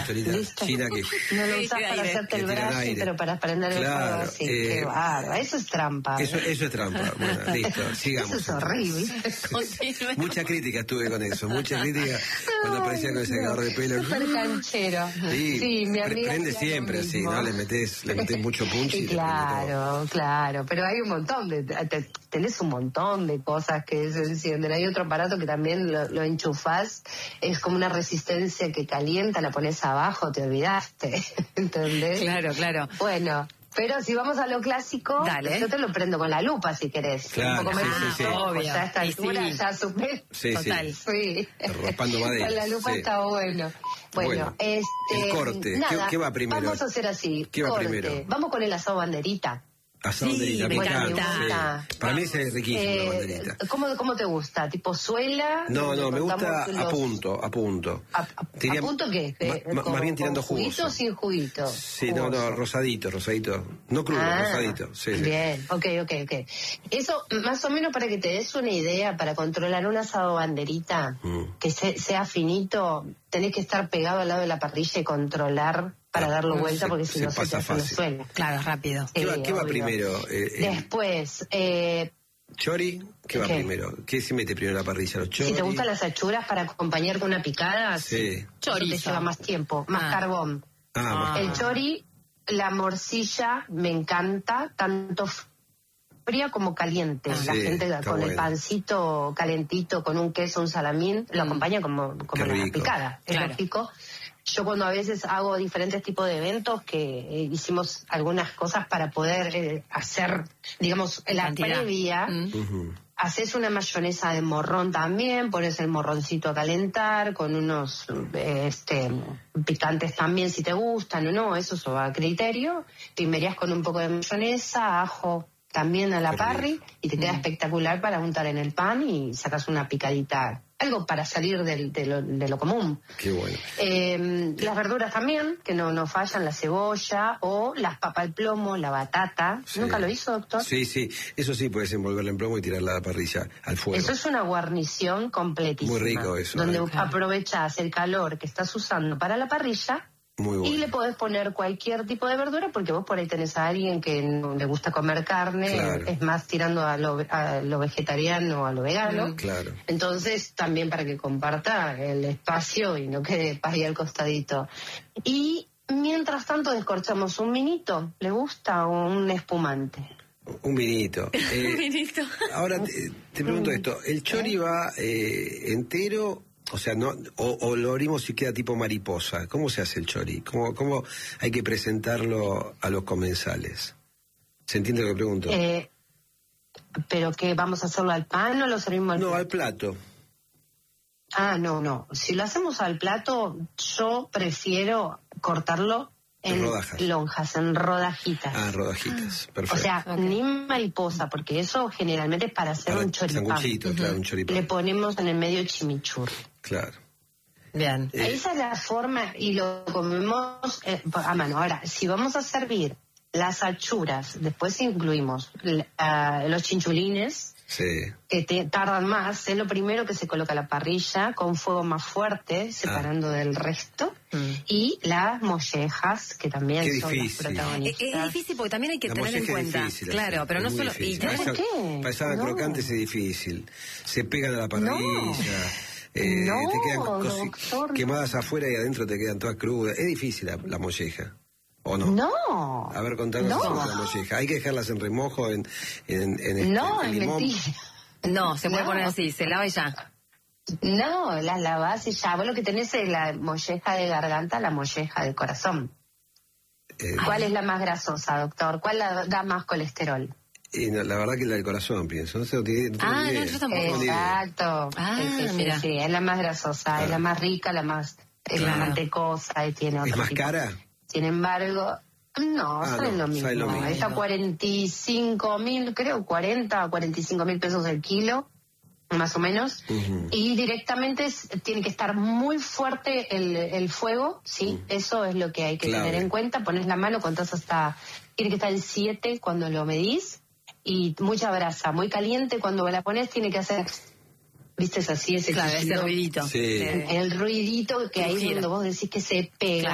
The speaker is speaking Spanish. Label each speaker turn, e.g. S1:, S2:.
S1: pistolita china que...
S2: No lo usás para hacerte el brazo, pero para prender el fuego así. Qué bárbaro. Eso es trampa.
S1: Eso es trampa. Bueno, listo, sigamos.
S2: Eso es horrible.
S1: Mucha crítica tuve con eso, mucha crítica cuando aparecía con ese secador de pelo.
S2: Súper canchero.
S1: Sí,
S2: mi amiga
S1: prende siempre así, ¿no? Le metés mucho punch y
S2: claro, pero hay un montón tenés un montón de cosas que se encienden. Hay otro aparato que también lo enchufás, es como una resistencia que calienta, la pones abajo, te olvidaste, ¿entendés?
S3: Claro.
S2: Bueno, pero si vamos a lo clásico,
S3: dale.
S2: Yo te lo prendo con la lupa si querés.
S1: Claro,
S2: un poco
S1: sí.
S2: obvio. Ya a esta altura ya supe.
S3: Total.
S2: Sí.
S1: Raspando madera.
S2: Con la lupa está bueno. Bueno,
S1: el corte,
S2: nada,
S1: ¿qué va primero?
S2: Vamos a hacer así.
S1: ¿Qué va primero?
S2: Vamos con el asado banderita.
S1: Asado banderita,
S3: me
S2: encanta.
S1: Sí. Para mí es riquísimo la banderita.
S2: ¿Cómo te gusta? ¿Tipo suela?
S1: No, me gusta a punto.
S2: ¿A punto qué?
S1: Más bien tirando
S2: jugoso. ¿Juguito o sin juguito?
S1: Sí, no, rosadito. No crudo, rosadito. Sí.
S2: Bien, ok. Eso, más o menos para que te des una idea, para controlar un asado banderita, que sea finito, tenés que estar pegado al lado de la parrilla y controlar para darlo vuelta, porque si no se te hace una suela.
S3: Claro, rápido.
S1: ¿Qué va primero?
S2: Después,
S1: ¿chori? ¿Qué va primero? ¿Qué se mete primero en la parrilla? ¿Los chori?
S2: Si te gustan las achuras para acompañar con una picada,
S1: sí.
S2: Chorizo. Te lleva más tiempo, más carbón. El chori, la morcilla, me encanta, tanto fría como caliente. La gente con el pancito calentito, con un queso, un salamín, lo acompaña como una picada. Es lógico. Yo cuando a veces hago diferentes tipos de eventos, que hicimos algunas cosas para poder hacer, digamos, la previa, haces una mayonesa de morrón también, pones el morroncito a calentar, con unos picantes también si te gustan o no, eso va a criterio, primerías con un poco de mayonesa, ajo también a la parry, y te queda espectacular para untar en el pan y sacas una picadita, algo para salir de lo común.
S1: Qué bueno.
S2: Las verduras también, que no fallan, la cebolla o las papas al plomo, la batata.
S1: Sí.
S2: ¿Nunca lo hizo, doctor?
S1: Sí, eso sí, puedes envolverla en plomo y tirarla a la parrilla, al fuego.
S2: Eso es una guarnición completísima.
S1: Muy rico eso.
S2: Donde aprovechás el calor que estás usando para la parrilla.
S1: Muy bueno.
S2: Y le podés poner cualquier tipo de verdura, porque vos por ahí tenés a alguien que no le gusta comer carne, es más tirando a lo vegetariano o a lo vegano.
S1: Claro.
S2: Entonces, también para que comparta el espacio y no quede ahí al costadito. Y mientras tanto descorchamos un vinito, ¿le gusta? O un espumante.
S1: Un vinito.
S3: Un vinito.
S1: Ahora te pregunto esto, ¿el chori va entero? O sea, no, o lo abrimos si queda tipo mariposa. ¿Cómo se hace el chori? ¿Cómo hay que presentarlo a los comensales? ¿Se entiende lo que pregunto?
S2: ¿Pero qué, vamos a hacerlo al pan o lo servimos al plato?
S1: No, al plato.
S2: No. Si lo hacemos al plato, yo prefiero cortarlo en lonjas, en rodajitas.
S1: Rodajitas, perfecto.
S2: O sea, ni mariposa, porque eso generalmente es para hacer un choripán.
S1: Sanguchito, claro, un choripán.
S2: Le ponemos en el medio chimichurri.
S1: Claro.
S3: Bien.
S2: Esa es la forma, y lo comemos a mano. Ahora, si vamos a servir las achuras, después incluimos los chinchulines, que tardan más, es lo primero que se coloca a la parrilla con fuego más fuerte, separando del resto, y las mollejas, que también son las protagonistas.
S3: Es difícil porque también hay que tener en cuenta.
S1: Difícil,
S3: claro, pero no solo...
S1: ¿Por qué? Para esa crocante es difícil. Se pegan a la parrilla. Te quedan quemadas afuera y adentro te quedan todas crudas. Es difícil la molleja. ¿O no?
S2: No.
S1: A ver, contanos la molleja. ¿Hay que dejarlas en remojo en
S2: no, es
S1: limón?
S2: mentira.
S3: No, se puede poner así, se lava y ya.
S2: No, las lavás y ya. Vos lo que tenés es la molleja de garganta, la molleja de corazón. ¿Cuál es la más grasosa, doctor? ¿Cuál da más colesterol?
S1: La verdad que la del corazón, pienso. No sé, no tengo idea.
S3: Yo tampoco.
S2: Exacto. Sí, es la más grasosa, es la más rica, la más mantecosa y tiene otro
S1: ¿Es más
S2: tipo.
S1: cara?
S2: Sin embargo, sale lo mismo. Está 45.000, creo, 40 a 45.000 pesos el kilo, más o menos. Y directamente tiene que estar muy fuerte el fuego, ¿sí? Eso es lo que hay que tener en cuenta. Pones la mano, contás tiene que estar en 7 cuando lo medís. Y mucha brasa, muy caliente, cuando la pones tiene que hacer... ¿Viste? Es así, ese
S3: ruidito.
S2: El ruidito que ahí es donde vos decís que se pega.